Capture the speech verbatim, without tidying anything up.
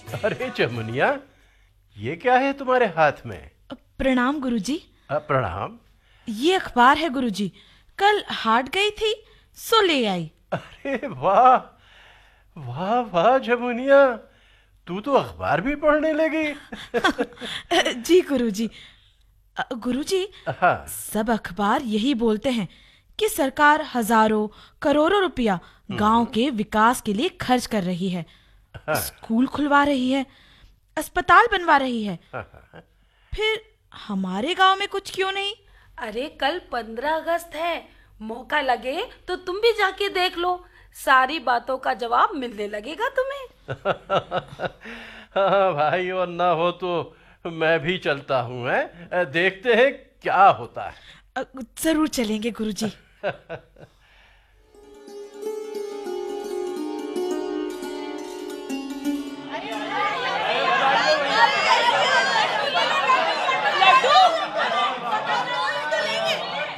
अरे जमुनिया, ये क्या है तुम्हारे हाथ में? प्रणाम गुरुजी। अ, प्रणाम। ये अखबार है गुरुजी, कल हाट गई थी सो ले आई। अरे वाह, वाह वाह जमुनिया, तू तो अखबार भी पढ़ने लगी। जी गुरुजी। अ, गुरुजी, हाँ। सब अखबार यही बोलते हैं कि सरकार हजारों करोड़ों रुपया गांव के विकास के लिए खर्च कर रही है। हाँ, स्कूल खुलवा रही है, अस्पताल बनवा रही है। हाँ, हाँ। फिर हमारे गांव में कुछ क्यों नहीं? अरे कल पंद्रह अगस्त है, मौका लगे तो तुम भी जाके देख लो, सारी बातों का जवाब मिलने लगेगा तुम्हें। हाँ भाई, और ना हो तो मैं भी चलता हूँ। है देखते हैं क्या होता है। अ, जरूर चलेंगे गुरुजी।